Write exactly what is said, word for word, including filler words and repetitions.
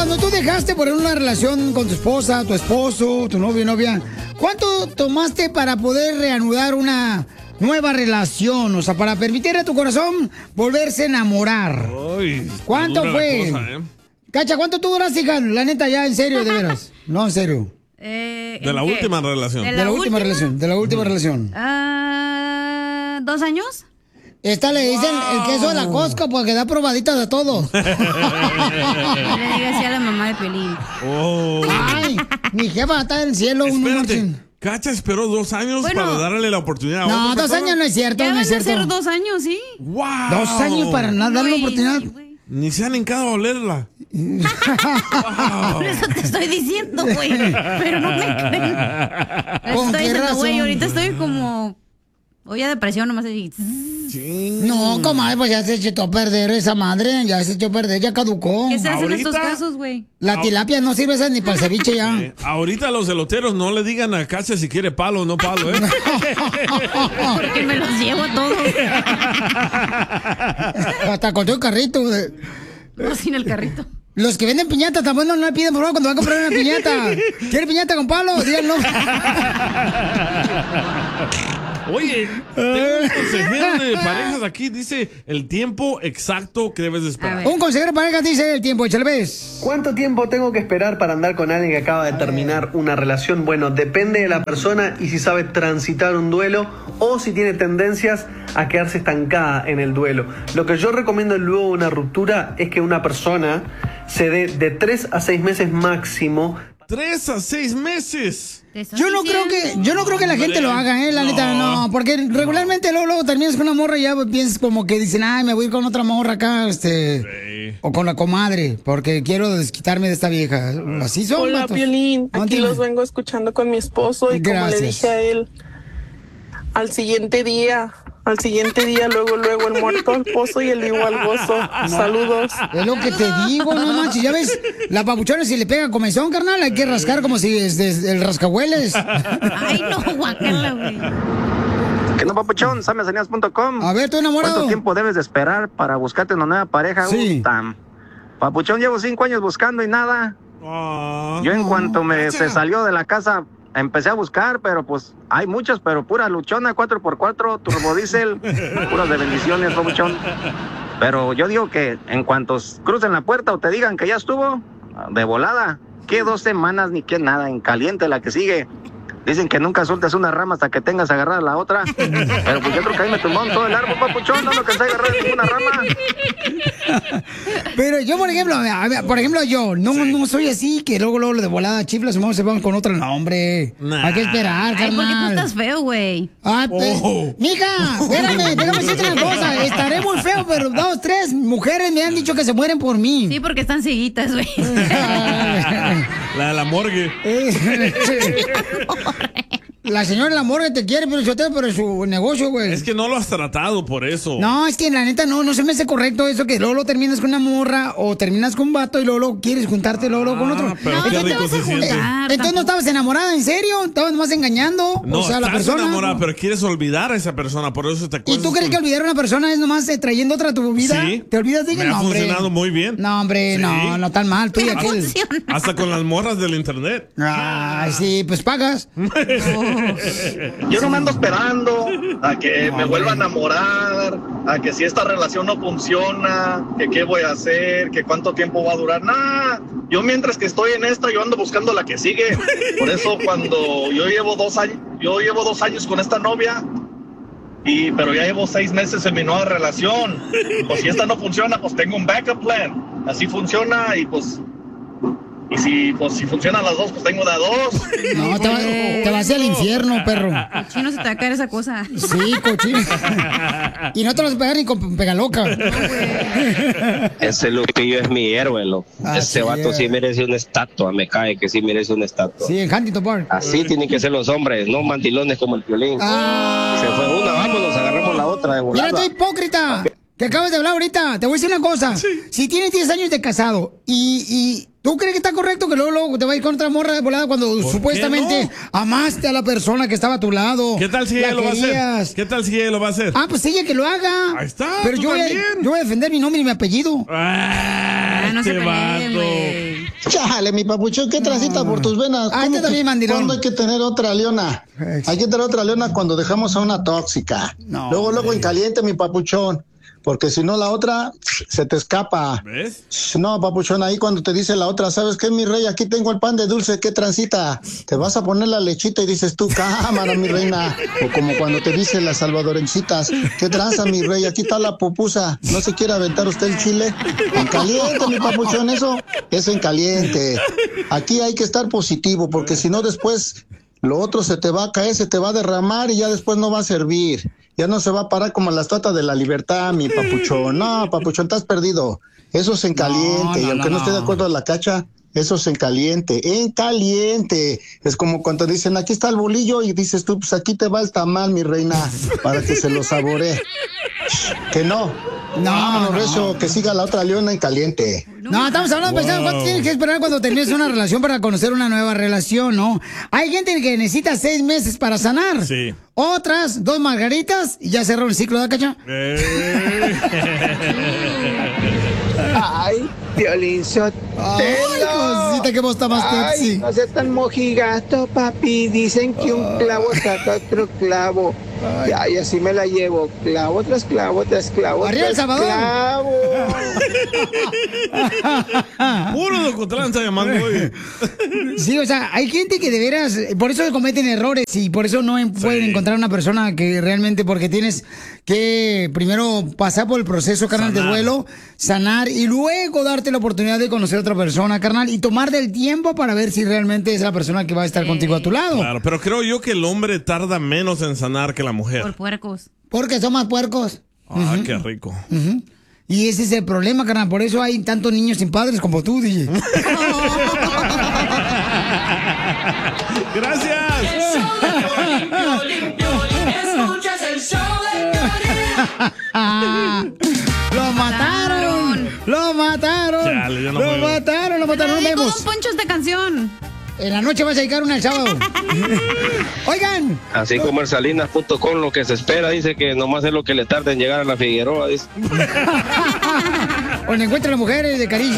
cuando tú dejaste por una relación con tu esposa, tu esposo, tu novio, novia, ¿cuánto tomaste para poder reanudar una nueva relación? O sea, para permitir a tu corazón volverse a enamorar. Uy, ¿Cuánto dura fue? la cosa, ¿eh? Cacha, ¿cuánto tú duraste, hija? La neta, ya, en serio, de veras. No, en serio. Eh, De la ¿en qué? última relación. ¿De De la la última última? relación, de la última relación. Ah, ¿dos años? Esta le dicen el queso de la Costco porque da probaditas de todo. Le digo así a la mamá de Pelín. Oh. Ay, mi jefa está en el cielo. Un Espérate, Cacha esperó dos años Bueno. para darle la oportunidad a No, otra dos persona. años no es cierto, Ya no van es a cierto. ser dos años, ¿sí? ¡Wow! Dos años para nada darle la Güey, oportunidad. sí, güey. Ni se han hincado a olerla. Por eso te estoy diciendo, güey. Pero no me creen. Les ¿Con estoy qué diciendo, güey, razón? ahorita estoy como... Oye, depresión nomás así. No, comadre, pues ya se echó a perder esa madre, ya se echó a perder, ya caducó. ¿Qué se hace en ¿Ahorita? estos casos, güey? La tilapia no sirve esa ni para el ceviche ya. Eh, ahorita los eloteros no le digan a Cacha si quiere palo o no palo, ¿eh? Porque me los llevo a todos. Hasta con tu carrito. No, sin el carrito. Los que venden piñata también no le piden por favor cuando va a comprar una piñata. ¿Quiere piñata con palo? Díganlo. Oye, tengo un consejero de parejas aquí. Dice el tiempo exacto que debes de A esperar. ver. Un consejero de pareja dice el tiempo, échale ves. ¿Cuánto tiempo tengo que esperar para andar con alguien que acaba de terminar una relación? Bueno, depende de la persona y si sabe transitar un duelo o si tiene tendencias a quedarse estancada en el duelo. Lo que yo recomiendo luego de una ruptura es que una persona se dé de tres a seis meses máximo. Tres a seis meses. ¿Te estoy Yo no creo diciendo? que, yo no creo que la gente lo haga, eh, la No. neta, no, porque regularmente luego, luego terminas con una morra y ya piensas como que dicen, ay, me voy a ir con otra morra acá, este, Sí. o con la comadre, porque quiero desquitarme de esta vieja. Así son, Hola, vatos. Piolín. No, Aquí dime. los vengo escuchando con mi esposo y como Gracias. le dije a él, al siguiente día, al siguiente día, luego, luego el muerto al pozo y el vivo al gozo. Saludos. Es lo que te digo, no manches, ya ves, la papuchona si le pega comezón, carnal, hay que rascar como si es de- el rascahueles. Ay, no, guacala, güey. Que no, papuchón, samesanías punto com. A ver, ¿tú enamorado? ¿Cuánto tiempo debes de esperar para buscarte una nueva pareja? Sí. Uta. Papuchón, llevo cinco años buscando y nada. Ah. Yo en cuanto me Cacha. se salió de la casa, empecé a buscar, pero pues hay muchas, pero pura luchona, cuatro por cuatro, turbodiesel, puras de bendiciones, papuchón. Pero yo digo que en cuanto crucen la puerta o te digan que ya estuvo, de volada, que dos semanas ni que nada, en caliente la que sigue. Dicen que nunca sueltas una rama hasta que tengas agarrada la otra. Pero pues yo creo que ahí me tumbaron todo el árbol, papuchón. No lo alcancé a agarrar ninguna rama. Pero yo, por ejemplo, a ver, por ejemplo, yo no, no soy así, que luego, luego de volada chiflas, vamos, se van con otra. No, hombre, Nah. hay que esperar, Ay, porque tú carnal. estás feo, güey. Ay, pe- Oh. mija, espérame, déjame decirte una cosa. Estaré muy feo, pero dos, tres mujeres me han dicho que se mueren por mí. Sí, porque están cieguitas, güey. La de la morgue. La señora de la morgue te quiere, pero yo te pero su negocio, güey. Es que no lo has tratado por eso. No, es que la neta no, no se me hace correcto eso que luego lo terminas con una morra o terminas con un vato y luego, luego quieres juntarte luego, luego con otro. Ah, pero No, qué no te rico vas a se siente. juntar. Entonces no estabas enamorada, ¿en serio? Estabas más engañando. No, o sea, la estás persona. enamorada, pero quieres olvidar a esa persona, por eso te ¿Y acuerdas. tú crees que olvidar a una persona es nomás eh, trayendo otra a tu vida? Sí. ¿Te olvidas de ella? Me ha No, hombre. funcionado muy bien. No, hombre, Sí. no, no tan mal. Tú y Me aquel. funciona. Hasta con las morras del internet. Ay, sí, pues pagas. Yo no me ando esperando a que me vuelva a enamorar, a que si esta relación no funciona, que qué voy a hacer, que cuánto tiempo va a durar. Nada, yo mientras que estoy en esta, yo ando buscando la que sigue. Por eso cuando yo llevo dos años, yo llevo dos años con esta novia, y pero ya llevo seis meses en mi nueva relación. Pues si esta no funciona, pues tengo un backup plan. Así funciona y pues... Y si, pues, si funcionan las dos, pues tengo de a dos. No, te, va, te vas al infierno, perro. Chino, se te va a caer esa cosa. Sí, cochino. Y no te lo vas a pegar ni con pegaloca. Ese Lupillo es mi héroe, loco. Así Ese vato es. sí merece una estatua, me cae que sí merece una estatua. Sí, en Huntington Park. Así tienen que ser los hombres, no mandilones como el Piolín. Ah. Se fue una, vámonos, agarramos la otra de Mira, volada. tú hipócrita. Que acabas de hablar ahorita. Te voy a decir una cosa. Si tienes diez años de casado y, y tú crees que está correcto que luego, luego te va a ir con otra morra de volada cuando qué supuestamente no? amaste a la persona que estaba a tu lado. ¿Qué tal si la ella lo va a hacer? querías. ¿Qué tal si ella lo va a hacer? Ah, pues ella que lo haga. Ahí está, Pero tú yo voy, a, también. yo voy a defender mi nombre y mi apellido. Ah, Ah, no se este peleen, vato. güey. Chale, mi papuchón, ¿qué transita por tus venas? Ah, este también, mandilón. ¿Cuándo hay que tener otra leona? Hay que tener otra leona cuando dejamos a una tóxica. No, luego, luego hombre. en caliente, mi papuchón. Porque si no, la otra se te escapa. ¿Ves? No, papuchón, ahí cuando te dice la otra, ¿sabes qué, mi rey? Aquí tengo el pan de dulce, ¿qué transita? Te vas a poner la lechita y dices tú, cámara, mi reina. O como cuando te dice las salvadorencitas, ¿qué tranza, mi rey? Aquí está la pupusa. ¿No se quiere aventar usted el chile? En caliente, mi papuchón, eso es en caliente. Aquí hay que estar positivo, porque si no después lo otro se te va a caer, se te va a derramar y ya después no va a servir. Ya no se va a parar como la estatua de la libertad, mi papuchón. No, papuchón, estás perdido. Eso es en caliente. No, no, y aunque no, no, no esté de acuerdo a la cacha, eso es en caliente. En caliente. Es como cuando dicen, aquí está el bolillo, y dices tú, pues aquí te va el tamal, mi reina, para que se lo saboree. Que no. No, Vámonos, no. recio, que siga la otra leona en caliente. No, estamos hablando de Wow. pensar cuánto tienes que esperar cuando termines una relación para conocer una nueva relación, ¿no? Hay gente que necesita seis meses para sanar. Sí. Otras, dos margaritas y ya cerró el ciclo de cacha. Eh. Ay, Piolín Sotelo. Ay, cosita, que vos está más Ay, sexy. no seas tan mojigato, papi. Dicen que un clavo saca otro clavo. Ya, y así me la llevo. Clavo tras clavo tras clavo Arriba El tras Salvador. clavo. Puro de Ocotlán está llamando hoy. Sí, o sea, hay gente que de veras, por eso cometen errores y por eso no en- pueden encontrar una persona que realmente, porque tienes que primero pasar por el proceso, carnal, de Sanar. duelo, sanar y luego darte la oportunidad de conocer a otra persona, carnal, y tomar del tiempo para ver si realmente es la persona que va a estar contigo a tu lado. Claro, pero creo yo que el hombre tarda menos en sanar que la Por mujer. puercos. Porque son más puercos. Ah, qué rico. Ujú. Y ese es el problema, carnal. Por eso hay tantos niños sin padres como tú, D J. Gracias. Escuchas el show de ¡Lo mataron! ¡Lo mataron! Chale, ya no ¡Lo juego. mataron! ¡Lo mataron! ¡Nos Dedico a vemos! Don Poncho esta canción. En la noche vas a dedicar una el sábado. Oigan. Así como el Salinas punto com, lo que se espera, dice que nomás es lo que le tarda en llegar a la Figueroa, dice. Donde encuentran las mujeres de cariño.